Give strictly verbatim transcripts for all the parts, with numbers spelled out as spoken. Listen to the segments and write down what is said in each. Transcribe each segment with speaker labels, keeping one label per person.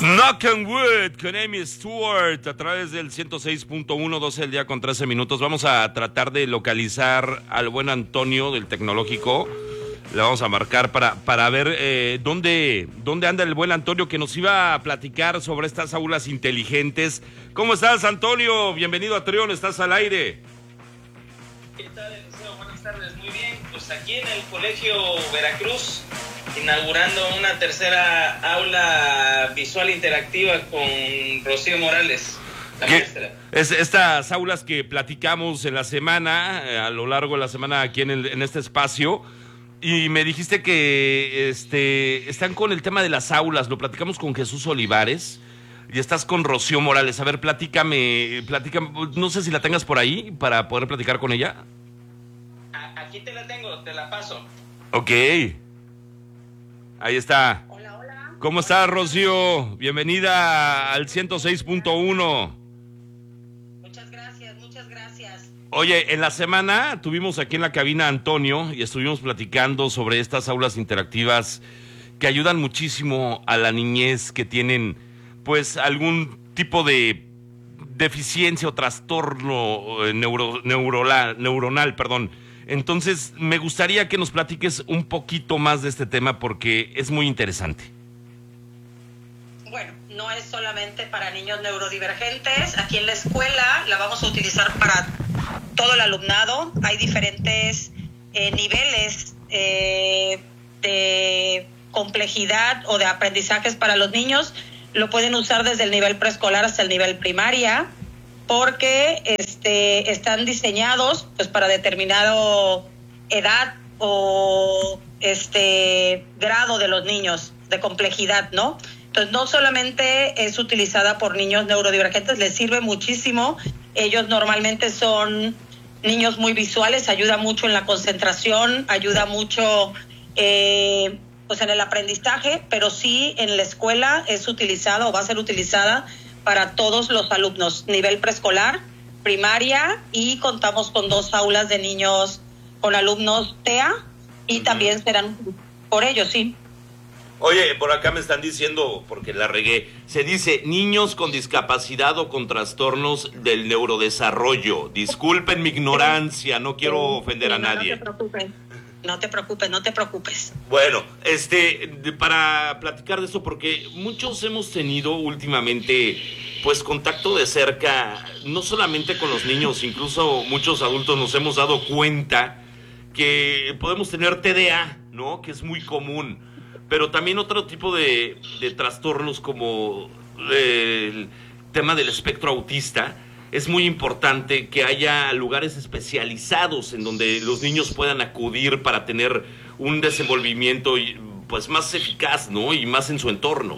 Speaker 1: Knock on Wood con Amy Stewart a través del ciento seis punto uno, doce del día con trece minutos. Vamos a tratar de localizar al buen Antonio del Tecnológico. Le vamos a marcar para, para ver eh, dónde, dónde anda el buen Antonio, que nos iba a platicar sobre estas aulas inteligentes. ¿Cómo estás, Antonio? Bienvenido a Trión, estás al aire.
Speaker 2: ¿Qué tal, Eliseo? Buenas tardes, muy bien. Pues aquí en el Colegio Veracruz, inaugurando una tercera aula visual interactiva con Rocío Morales, la maestra.
Speaker 1: Es, estas aulas que platicamos en la semana, eh, a lo largo de la semana aquí en, el, en este espacio, y me dijiste que este, están con el tema de las aulas, lo platicamos con Jesús Olivares, y estás con Rocío Morales. A ver, platícame, platícame, no sé si la tengas por ahí para poder platicar con ella.
Speaker 2: Aquí te la tengo, te la paso.
Speaker 1: Ok. Ahí está.
Speaker 3: Hola, hola.
Speaker 1: ¿Cómo estás, Rocío? Bienvenida al ciento seis punto uno.
Speaker 3: Muchas gracias, muchas gracias.
Speaker 1: Oye, en la semana tuvimos aquí en la cabina a Antonio y estuvimos platicando sobre estas aulas interactivas que ayudan muchísimo a la niñez que tienen, pues, algún tipo de deficiencia o trastorno eh, neuro, neuronal, neuronal, perdón. Entonces, me gustaría que nos platiques un poquito más de este tema porque es muy interesante.
Speaker 3: Bueno, no es solamente para niños neurodivergentes. Aquí en la escuela la vamos a utilizar para todo el alumnado. Hay diferentes eh, niveles eh, de complejidad o de aprendizajes para los niños. Lo pueden usar desde el nivel preescolar hasta el nivel primaria, porque este, están diseñados pues para determinado edad o este grado de los niños, de complejidad, ¿no? Entonces, no solamente es utilizada por niños neurodivergentes, les sirve muchísimo. Ellos normalmente son niños muy visuales, ayuda mucho en la concentración, ayuda mucho eh, pues en el aprendizaje, pero sí en la escuela es utilizada o va a ser utilizada para todos los alumnos, nivel preescolar, primaria, y contamos con dos aulas de niños con alumnos T E A y uh-huh. también serán por ellos, sí.
Speaker 1: Oye, por acá me están diciendo, porque la regué, se dice niños con discapacidad o con trastornos del neurodesarrollo. Disculpen mi ignorancia, no quiero sí, ofender
Speaker 3: sí,
Speaker 1: a
Speaker 3: no,
Speaker 1: nadie.
Speaker 3: No te preocupes. No te preocupes, no te preocupes.
Speaker 1: Bueno, este, para platicar de esto, porque muchos hemos tenido últimamente, pues, contacto de cerca, no solamente con los niños, incluso muchos adultos nos hemos dado cuenta que podemos tener T D A, ¿no? Que es muy común, pero también otro tipo de, de trastornos como el tema del espectro autista. Es muy importante que haya lugares especializados en donde los niños puedan acudir para tener un desenvolvimiento pues más eficaz, ¿no? Y más en su entorno.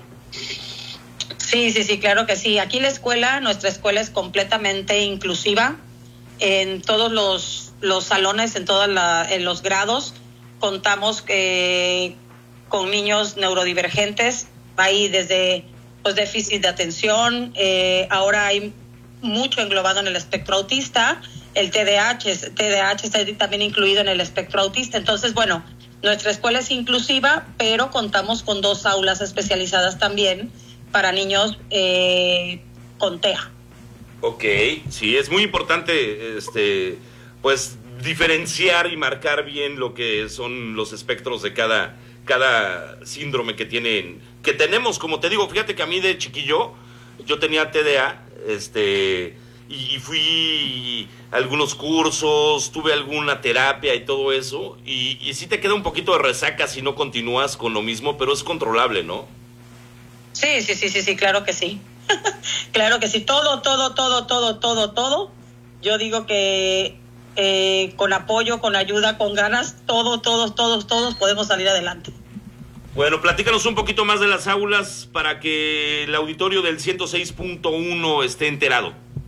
Speaker 3: Sí, sí, sí, claro que sí. Aquí la escuela, nuestra escuela es completamente inclusiva. En todos los, los salones, en todos en los grados, contamos eh, con niños neurodivergentes. Hay desde pues, déficit de atención, eh, ahora hay mucho englobado en el espectro autista, el T D A H, T D A H está también incluido en el espectro autista. Entonces, bueno, nuestra escuela es inclusiva, pero contamos con dos aulas especializadas también para niños eh, con T E A.
Speaker 1: Ok, sí, es muy importante, este, pues, diferenciar y marcar bien lo que son los espectros de cada, cada síndrome que tienen, que tenemos. Como te digo, fíjate que a mí de chiquillo, yo tenía T D A, este, y fui a algunos cursos, tuve alguna terapia y todo eso, y, y sí te queda un poquito de resaca si no continúas con lo mismo, pero es controlable, ¿no?
Speaker 3: Sí, sí, sí, sí, sí, claro que sí. Claro que sí, todo, todo, todo, todo, todo, todo. Yo digo que eh, con apoyo, con ayuda, con ganas, todos, todos, todos, todos podemos salir adelante.
Speaker 1: Bueno, platícanos un poquito más de las aulas para que el auditorio del ciento seis punto uno esté enterado.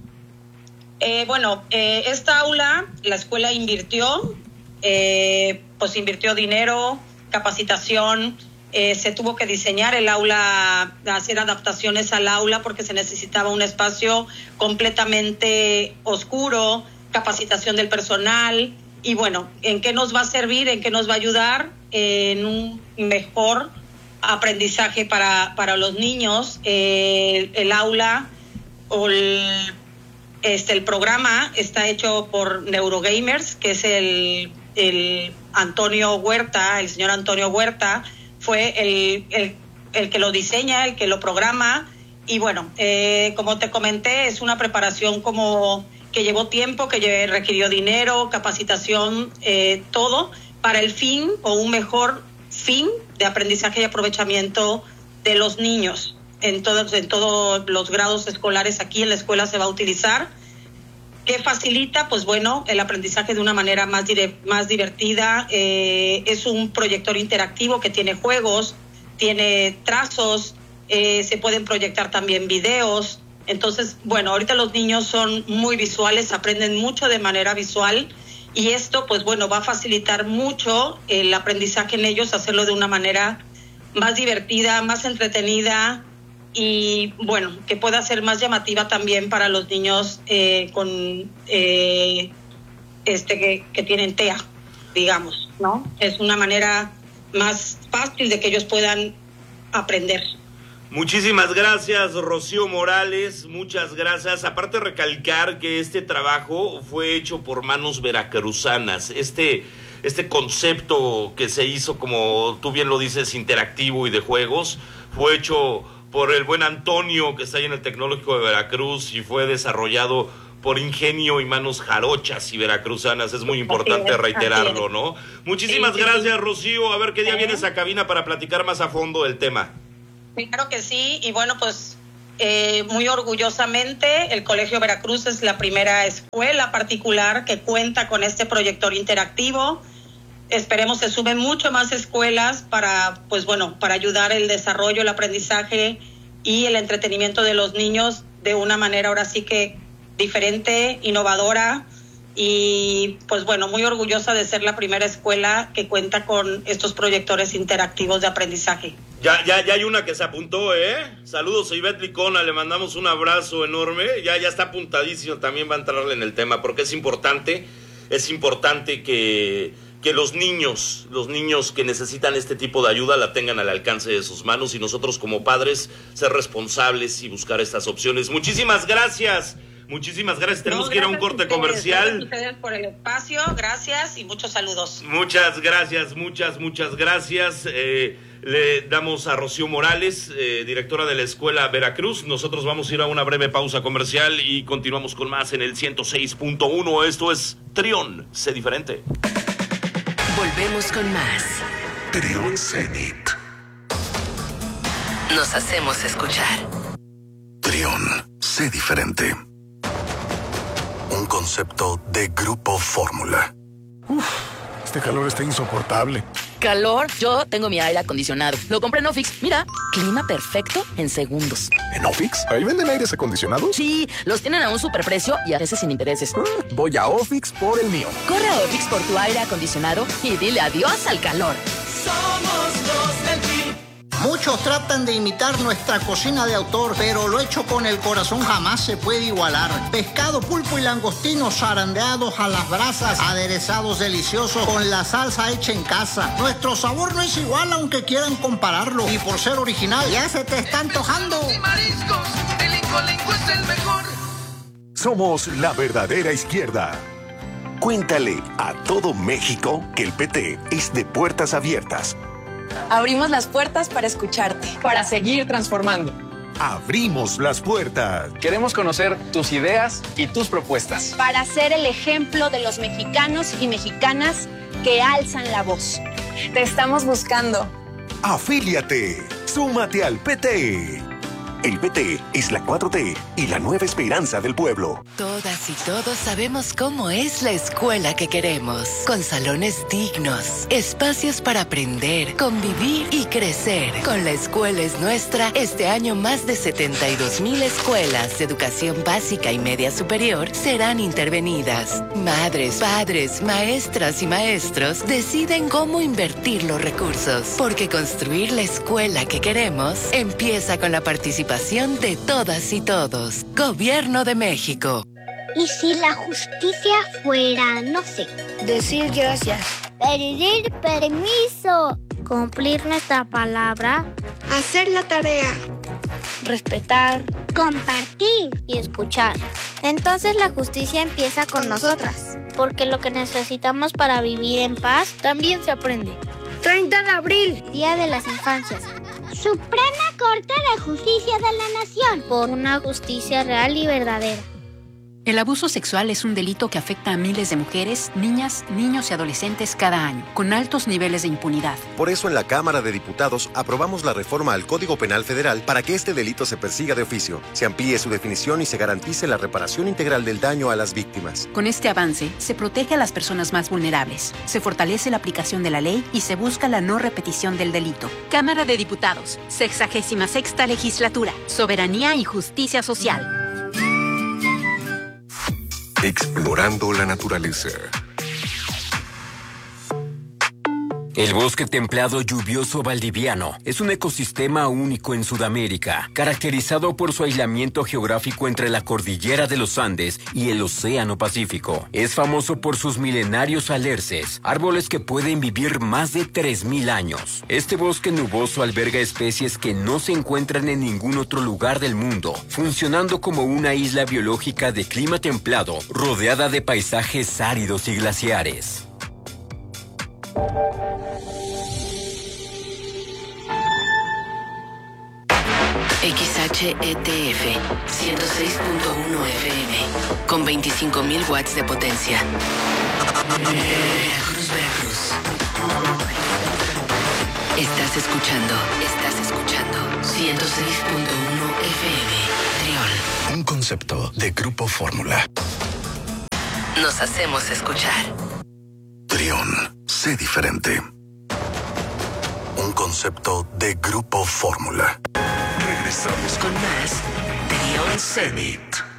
Speaker 3: Eh, bueno, eh, esta aula, la escuela invirtió, eh, pues invirtió dinero, capacitación, eh, se tuvo que diseñar el aula, hacer adaptaciones al aula porque se necesitaba un espacio completamente oscuro, capacitación del personal. Y bueno, ¿en qué nos va a servir? ¿En qué nos va a ayudar? En un mejor aprendizaje para, para los niños. Eh, el aula o el, este, el programa está hecho por Neurogamers, que es el, el Antonio Huerta, el señor Antonio Huerta, fue el, el, el que lo diseña, el que lo programa. Y bueno, eh, como te comenté, es una preparación como que llevó tiempo, que requirió dinero, capacitación, eh, todo, para el fin o un mejor fin de aprendizaje y aprovechamiento de los niños. En todos, en todos los grados escolares aquí en la escuela se va a utilizar. ¿Qué facilita? Pues bueno, el aprendizaje de una manera más, dire- más divertida. Eh, es un proyector interactivo que tiene juegos, tiene trazos, eh, se pueden proyectar también videos. Entonces, bueno, ahorita los niños son muy visuales, aprenden mucho de manera visual y esto, pues bueno, va a facilitar mucho el aprendizaje en ellos, hacerlo de una manera más divertida, más entretenida y, bueno, que pueda ser más llamativa también para los niños eh, con eh, este que, que tienen T E A, digamos, ¿no? Es una manera más fácil de que ellos puedan aprender.
Speaker 1: Muchísimas gracias, Rocío Morales, muchas gracias. Aparte, recalcar que este trabajo fue hecho por manos veracruzanas. Este, este concepto que se hizo, como tú bien lo dices, interactivo y de juegos, fue hecho por el buen Antonio, que está ahí en el Tecnológico de Veracruz, y fue desarrollado por ingenio y manos jarochas y veracruzanas. Es muy importante
Speaker 3: es,
Speaker 1: reiterarlo, ¿no? Muchísimas
Speaker 3: sí, sí,
Speaker 1: gracias,
Speaker 3: sí.
Speaker 1: Rocío. A ver qué día
Speaker 3: ¿Eh?
Speaker 1: vienes a cabina para platicar más a fondo del tema.
Speaker 3: Claro que sí, y bueno, pues eh, muy orgullosamente el Colegio Veracruz es la primera escuela particular que cuenta con este proyector interactivo. Esperemos se sumen mucho más escuelas para, pues bueno, para ayudar el desarrollo, el aprendizaje y el entretenimiento de los niños de una manera ahora sí que diferente, innovadora. Y pues bueno, muy orgullosa de ser la primera escuela que cuenta con estos proyectores interactivos de aprendizaje.
Speaker 1: Ya, ya, ya hay una que se apuntó, ¿eh? Saludos a Ivette Licona, le mandamos un abrazo enorme. Ya, ya está apuntadísimo, también va a entrarle en el tema, porque es importante, es importante que, que los niños, los niños que necesitan este tipo de ayuda la tengan al alcance de sus manos y nosotros como padres ser responsables y buscar estas opciones. Muchísimas gracias. Muchísimas gracias. Tenemos
Speaker 3: No,
Speaker 1: que ir a un
Speaker 3: gracias
Speaker 1: corte
Speaker 3: a ustedes,
Speaker 1: comercial.
Speaker 3: Gracias a ustedes por el espacio, gracias y muchos saludos.
Speaker 1: Muchas gracias, muchas, muchas gracias. Eh, le damos a Rocío Morales, eh, directora de la Escuela Veracruz. Nosotros vamos a ir a una breve pausa comercial y continuamos con más en el ciento seis punto uno. Esto es Trión, sé diferente.
Speaker 4: Volvemos con más.
Speaker 5: Trión Zenit.
Speaker 4: Nos hacemos escuchar.
Speaker 5: Trión, sé diferente. Un concepto de Grupo Fórmula.
Speaker 6: Uf, este calor está insoportable.
Speaker 7: ¿Calor? Yo tengo mi aire acondicionado. Lo compré en Ofix. Mira, clima perfecto en segundos.
Speaker 6: ¿En Ofix? ¿Ahí venden aires acondicionados?
Speaker 7: Sí, los tienen a un superprecio y a veces sin intereses.
Speaker 6: Ah, voy a Ofix por el mío.
Speaker 7: Corre a Ofix por tu aire acondicionado y dile adiós al calor.
Speaker 8: Somos los del Team.
Speaker 9: Muchos tratan de imitar nuestra cocina de autor, pero lo hecho con el corazón jamás se puede igualar. Pescado, pulpo y langostinos zarandeados a las brasas, aderezados deliciosos con la salsa hecha en casa. Nuestro sabor no es igual aunque quieran compararlo. Y por ser original, ya se te está antojando.
Speaker 8: Y mariscos, el Incolenco es el mejor.
Speaker 5: Somos la verdadera izquierda. Cuéntale a todo México que el P T es de puertas abiertas.
Speaker 10: Abrimos las puertas para escucharte.
Speaker 11: Para seguir transformando.
Speaker 5: Abrimos las puertas.
Speaker 11: Queremos conocer tus ideas y tus propuestas.
Speaker 12: Para ser el ejemplo de los mexicanos y mexicanas que alzan la voz.
Speaker 10: Te estamos buscando.
Speaker 5: Afíliate. Súmate al P T. El P T es la cuatro T y la nueva esperanza del pueblo.
Speaker 4: Todas y todos sabemos cómo es la escuela que queremos. Con salones dignos, espacios para aprender, convivir y crecer. Con La Escuela es Nuestra, este año más de setenta y dos mil escuelas de educación básica y media superior serán intervenidas. Madres, padres, maestras y maestros deciden cómo invertir los recursos. Porque construir la escuela que queremos empieza con la participación de todas y todos. Gobierno de México.
Speaker 13: ¿Y si la justicia fuera, no sé,
Speaker 14: decir gracias,
Speaker 13: pedir permiso, cumplir nuestra palabra,
Speaker 14: hacer la tarea,
Speaker 13: respetar, compartir y escuchar. Entonces la justicia empieza con nosotras, porque lo que necesitamos para vivir en paz también se aprende.
Speaker 14: treinta de abril,
Speaker 13: Día de las Infancias.
Speaker 14: Suprema Corte de Justicia de la Nación.
Speaker 13: Por una justicia real y verdadera.
Speaker 15: El abuso sexual es un delito que afecta a miles de mujeres, niñas, niños y adolescentes cada año, con altos niveles de impunidad.
Speaker 16: Por eso en la Cámara de Diputados aprobamos la reforma al Código Penal Federal para que este delito se persiga de oficio, se amplíe su definición y se garantice la reparación integral del daño a las víctimas.
Speaker 15: Con este avance, se protege a las personas más vulnerables, se fortalece la aplicación de la ley y se busca la no repetición del delito.
Speaker 17: Cámara de Diputados, sexagésima sexta legislatura, soberanía y justicia social.
Speaker 5: Explorando la naturaleza.
Speaker 18: El bosque templado lluvioso valdiviano es un ecosistema único en Sudamérica, caracterizado por su aislamiento geográfico entre la cordillera de los Andes y el Océano Pacífico. Es famoso por sus milenarios alerces, árboles que pueden vivir más de tres mil años. Este bosque nuboso alberga especies que no se encuentran en ningún otro lugar del mundo, funcionando como una isla biológica de clima templado, rodeada de paisajes áridos y glaciares.
Speaker 4: X H E T F ciento seis punto uno F M con veinticinco mil watts de potencia. Veracruz, Veracruz. Estás escuchando, estás escuchando ciento seis punto uno F M Triol.
Speaker 5: Un concepto de Grupo Fórmula.
Speaker 4: Nos hacemos escuchar.
Speaker 5: Trión, sé diferente. Un concepto de Grupo Fórmula. Regresamos con más Trión Zenit.